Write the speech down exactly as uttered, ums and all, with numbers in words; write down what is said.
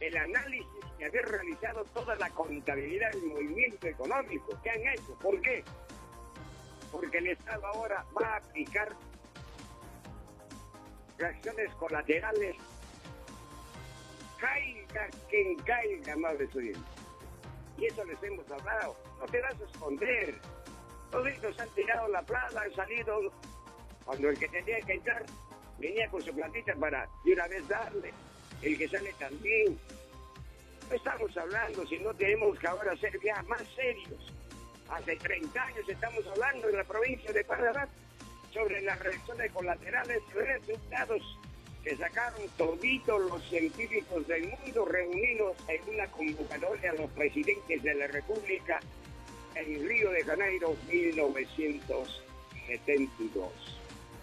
el análisis y haber realizado toda la contabilidad del movimiento económico que han hecho. ¿Por qué? Porque el Estado ahora va a aplicar reacciones colaterales, caiga quien caiga, amable estudiante. Y eso les hemos hablado. No te vas a esconder. Todos ellos han tirado la plata, han salido cuando el que tenía que entrar venía con su platita para de una vez darle. El que sale también. No estamos hablando, si no tenemos que ahora ser ya más serios. Hace treinta años estamos hablando en la provincia de Paraná sobre las reacciones colaterales y resultados que sacaron toditos los científicos del mundo reunidos en una convocatoria a los presidentes de la República en Río de Janeiro, mil novecientos setenta y dos.